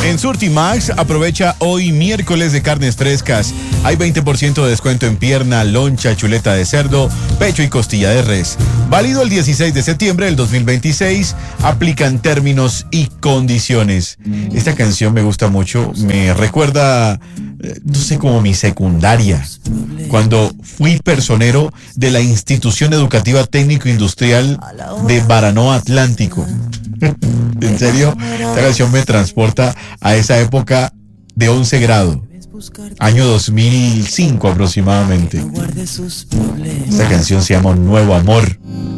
En Surtimax, aprovecha hoy miércoles de carnes frescas. Hay 20% de descuento en pierna, loncha, chuleta de cerdo, pecho y costilla de res. Válido el 16 de septiembre del 2026. Aplican términos y condiciones. Esta canción me gusta mucho. Me recuerda, no sé, como mi secundaria. Cuando fui personero de la Institución Educativa Técnico Industrial de Baranoa Atlántico. En serio, esta canción me transporta a esa época de 11 grado, año 2005 aproximadamente. Esta canción se llama Nuevo Amor.